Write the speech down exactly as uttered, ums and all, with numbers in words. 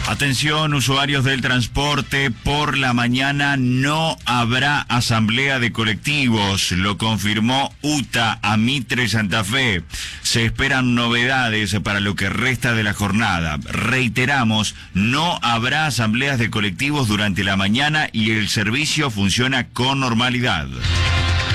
Atención, usuarios del transporte, por la mañana no habrá asamblea de colectivos, lo confirmó UTA a Mitre Santa Fe. Se esperan novedades para lo que resta de la jornada. Reiteramos, no habrá asambleas de colectivos durante la mañana y el servicio funciona con normalidad.